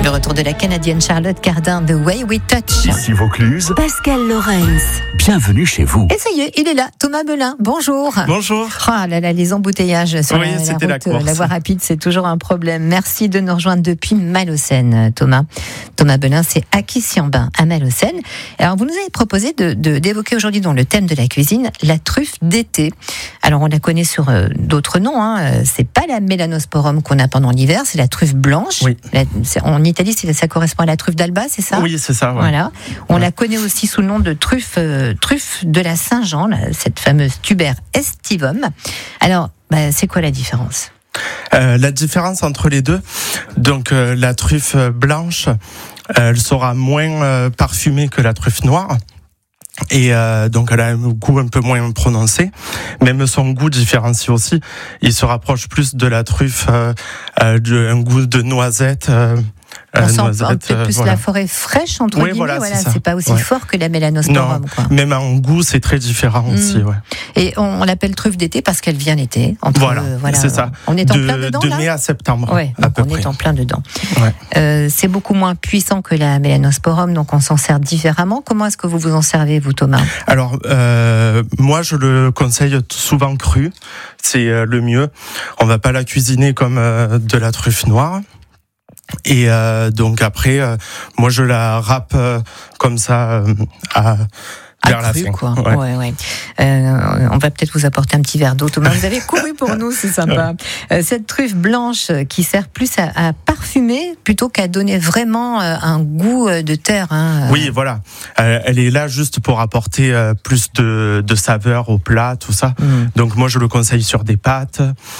Le retour de la Canadienne Charlotte Cardin, The Way We Touch. Ici Vaucluse, Pascal Lorenz. Bienvenue chez vous. Et ça y est, il est là, Thomas Belin. Bonjour. Bonjour. Ah là là, les embouteillages sur Oui, c'était la course. La voie rapide, c'est toujours un problème. Merci de nous rejoindre depuis Malaucène, Thomas. Thomas Belin, c'est à Kissiambin, à Malaucène. Alors, vous nous avez proposé d'évoquer aujourd'hui dans le thème de la cuisine la truffe d'été. Alors, on la connaît sur d'autres noms. C'est pas la Melanosporum qu'on a pendant l'hiver, c'est la truffe blanche. Oui. En Italie, ça correspond à la truffe d'Alba, c'est ça ? Oui, c'est ça. Ouais. Voilà. On la connaît aussi sous le nom de truffe de la Saint-Jean, cette fameuse tuber estivum. Alors, c'est quoi la différence ? La différence entre les deux, donc la truffe blanche, elle sera moins parfumée que la truffe noire. Et donc elle a un goût un peu moins prononcé, même son goût différencie aussi. Il se rapproche plus de la truffe, un goût de noisette. On sent un peu plus la forêt fraîche, entre guillemets. Voilà, c'est pas aussi fort que la Melanosporum. Non, quoi. même en goût, c'est très différent aussi. Ouais. Et on l'appelle truffe d'été parce qu'elle vient l'été. Voilà, c'est ça. On est en plein dedans, de là. mai à septembre. Ouais, à peu on près. est en plein dedans. Ouais. C'est beaucoup moins puissant que la Melanosporum, donc on s'en sert différemment. Comment est-ce que vous vous en servez, vous, Thomas ? Alors, moi, je le conseille souvent cru. C'est le mieux. On va pas la cuisiner comme de la truffe noire. Et donc après, moi, je la râpe comme ça vers la fin. Quoi. Ouais. On va peut-être vous apporter un petit verre d'eau, Thomas. Vous avez couru pour nous, c'est sympa. Cette truffe blanche qui sert plus à parfumer plutôt qu'à donner vraiment un goût de terre. Oui, voilà. Elle est là juste pour apporter plus de saveur au plat, tout ça. Donc moi, je le conseille sur des pâtes,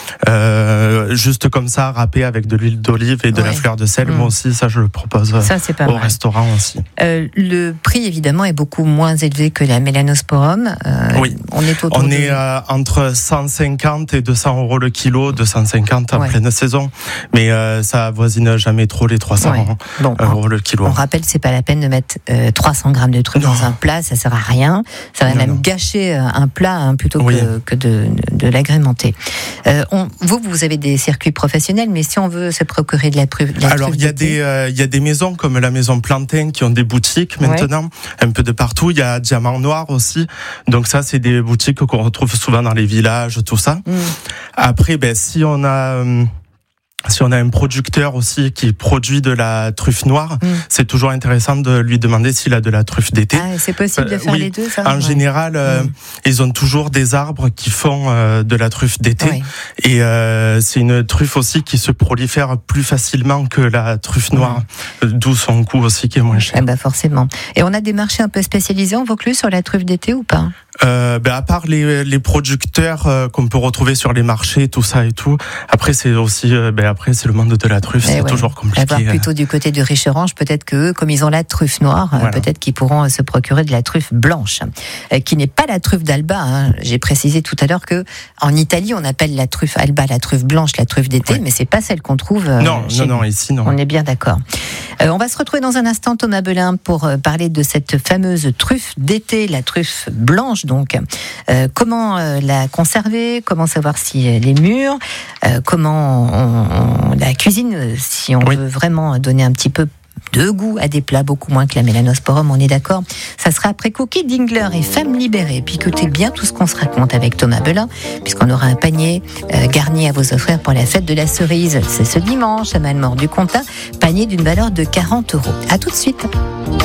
juste comme ça, râpé avec de l'huile d'olive et de la fleur de sel. Moi aussi, ça, je le propose au restaurant aussi. Le prix, évidemment, est beaucoup moins élevé que la Melanosporum. Oui. On est entre 150 et 200 euros le kilo, 250 en pleine saison, mais ça avoisine jamais trop les 300 euros le kilo. On rappelle, c'est pas la peine de mettre 300 grammes de truffe dans un plat, ça sert à rien. Ça va même gâcher un plat plutôt que de l'agrémenter. Vous avez des circuits professionnels, mais si on veut se procurer de la truffe, alors il y a des maisons comme la maison Plantin qui ont des boutiques maintenant, un peu de partout. Il y a Diamant Noir aussi. Donc ça, c'est des boutiques qu'on retrouve souvent dans les villages, tout ça. Après, si on a un producteur aussi qui produit de la truffe noire, c'est toujours intéressant de lui demander s'il a de la truffe d'été. C'est possible de faire les deux, ça ? En général, ils ont toujours des arbres qui font de la truffe d'été. Et c'est une truffe aussi qui se prolifère plus facilement que la truffe noire, d'où son coût aussi qui est moins cher. Forcément. Et on a des marchés un peu spécialisés en Vaucluse sur la truffe d'été ou pas ? À part les producteurs qu'on peut retrouver sur les marchés, tout ça et tout. Après, c'est aussi, après c'est le monde de la truffe, c'est toujours compliqué. Avoir plutôt du côté de Richerange, peut-être que comme ils ont la truffe noire, peut-être qu'ils pourront se procurer de la truffe blanche, qui n'est pas la truffe d'Alba. J'ai précisé tout à l'heure que en Italie, on appelle la truffe Alba la truffe blanche, la truffe d'été, mais c'est pas celle qu'on trouve. Non, ici non. On est bien d'accord. On va se retrouver dans un instant, Thomas Belin, pour parler de cette fameuse truffe d'été, la truffe blanche. Donc, comment la conserver, comment savoir si elle est mûre, comment on la cuisine, si on veut vraiment donner un petit peu de goût à des plats, beaucoup moins que la Melanosporum, on est d'accord. Ça sera après Cookie Dingler et Femme libérée. Picotez bien tout ce qu'on se raconte avec Thomas Belin, puisqu'on aura un panier garni à vous offrir pour la fête de la cerise. C'est ce dimanche à Malemort du Comtat, panier d'une valeur de 40 euros. À tout de suite.